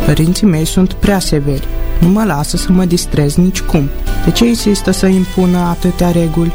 Părinții mei sunt prea severi. Nu mă lasă să mă distrez nicicum. De ce insistă să impună atâtea reguli?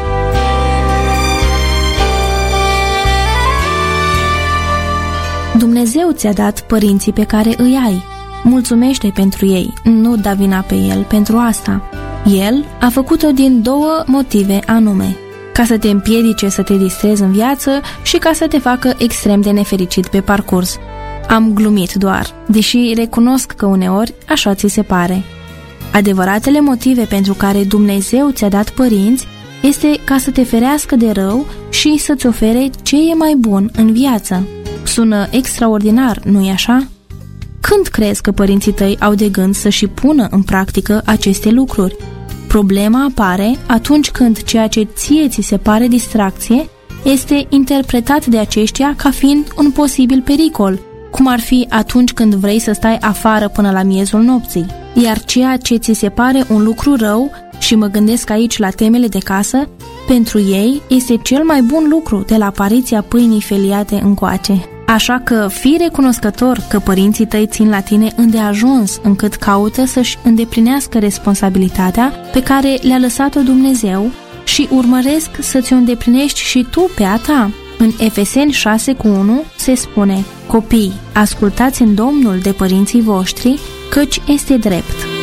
Dumnezeu ți-a dat părinții pe care îi ai. Mulțumește pentru ei, nu da vina pe El pentru asta. El a făcut-o din două motive anume: ca să te împiedice să te distrezi în viață și ca să te facă extrem de nefericit pe parcurs. Am glumit doar, deși recunosc că uneori așa ți se pare. Adevăratele motive pentru care Dumnezeu ți-a dat părinți este ca să te ferească de rău și să-ți ofere ce e mai bun în viață. Sună extraordinar, nu-i așa? Când crezi că părinții tăi au de gând să-și pună în practică aceste lucruri? Problema apare atunci când ceea ce ție ți se pare distracție este interpretat de aceștia ca fiind un posibil pericol, cum ar fi atunci când vrei să stai afară până la miezul nopții. Iar ceea ce ți se pare un lucru rău, și mă gândesc aici la temele de casă, pentru ei este cel mai bun lucru de la apariția pâinii feliate încoace. Așa că fii recunoscător că părinții tăi țin la tine îndeajuns încât caută să-și îndeplinească responsabilitatea pe care le-a lăsat-o Dumnezeu și urmăresc să ți-o îndeplinești și tu pe a ta. În Efeseni 6:1 se spune: copii, ascultați în Domnul de părinții voștri, căci este drept.